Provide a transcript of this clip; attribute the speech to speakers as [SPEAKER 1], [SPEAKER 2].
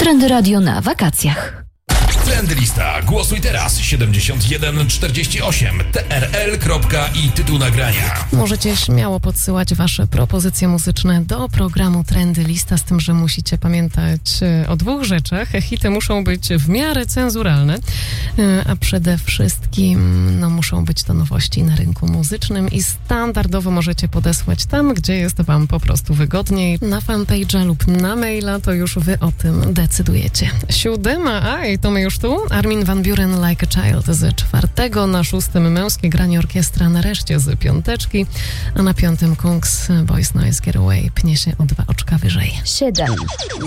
[SPEAKER 1] Trendy Radio na wakacjach.
[SPEAKER 2] Trendy Lista. Głosuj teraz 7148 TRL. I tytuł nagrania.
[SPEAKER 3] Możecie śmiało podsyłać wasze propozycje muzyczne do programu Trendy Lista, z tym, że musicie pamiętać o dwóch rzeczach. Hity muszą być w miarę cenzuralne, a przede wszystkim muszą być to nowości na rynku muzycznym i standardowo możecie podesłać tam, gdzie jest wam po prostu wygodniej, na fanpage'a lub na maila, to już wy o tym decydujecie. 7, i to my już tu. Armin van Buuren, Like a Child z 4. Na 6 męskie granie orkiestra nareszcie z 5. A na 5 Kungs, Boys Noise Get Away pnie się o 2 oczka wyżej.
[SPEAKER 1] 7.